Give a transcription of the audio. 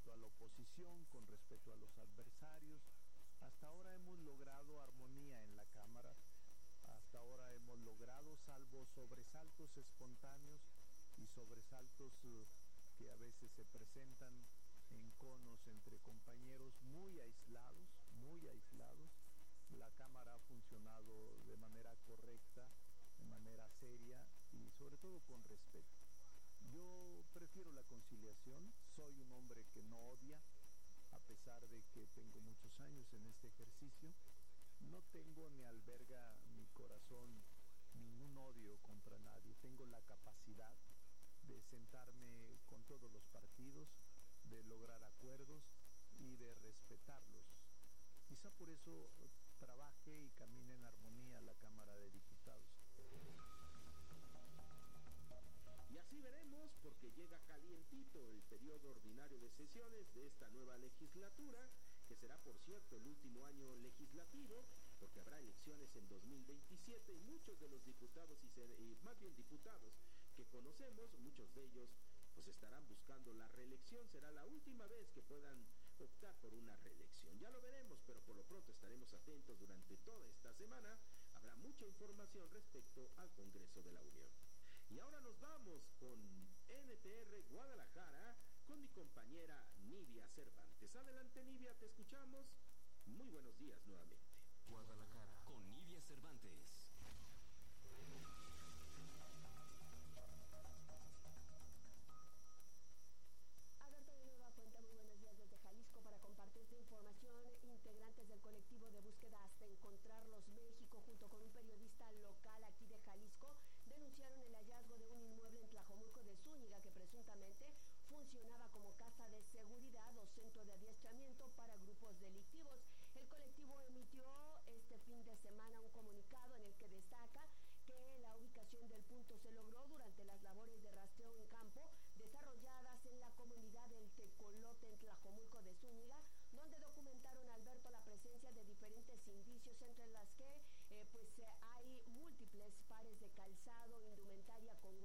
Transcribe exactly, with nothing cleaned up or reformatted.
respeto a la oposición, con respeto a los adversarios. Hasta ahora hemos logrado armonía en la Cámara, hasta ahora hemos logrado, salvo sobresaltos espontáneos y sobresaltos uh, que a veces se presentan en conos entre compañeros muy aislados, muy aislados. La Cámara ha funcionado de manera correcta, de manera seria y sobre todo con respeto. Yo prefiero la conciliación, soy un hombre que no odia, a pesar de que tengo muchos años en este ejercicio. No tengo ni alberga mi corazón ningún odio contra nadie. Tengo la capacidad de sentarme con todos los partidos, de lograr acuerdos y de respetarlos. Quizá por eso trabaje y camine en armonía la Cámara de Diputados. Y así veremos, porque llega calientito el periodo ordinario de sesiones de esta nueva legislatura, que será, por cierto, el último año legislativo, porque habrá elecciones en dos mil veintisiete y muchos de los diputados y, ser, y más bien diputados que conocemos, muchos de ellos pues estarán buscando la reelección. Será la última vez que puedan optar por una reelección. Ya lo veremos, pero por lo pronto estaremos atentos durante toda esta semana. Habrá mucha información respecto al Congreso de la Unión. Y ahora nos vamos con N T R Guadalajara con mi compañera Nidia Cervantes. Adelante, Nidia, te escuchamos. Muy buenos días nuevamente. Guadalajara con Nidia Cervantes.